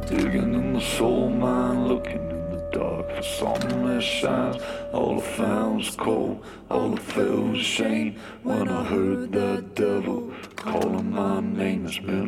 Digging in the soul mine, looking in the dark for something that shines. All I found was cold, all I felt was shame. When I heard that devil calling my name, it's been